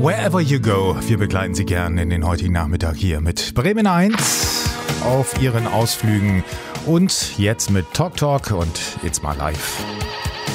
Wherever you go, wir begleiten Sie gern in den heutigen Nachmittag hier mit Bremen 1 auf Ihren Ausflügen und jetzt mit Talk Talk und It's My Life.